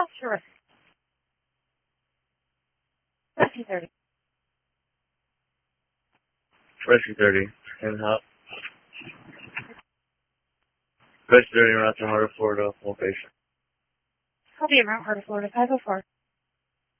Oh, sure. 1330. 1330. And how? 1330 route to Heart of Florida location. Copy, Mount Heart of Florida, 504.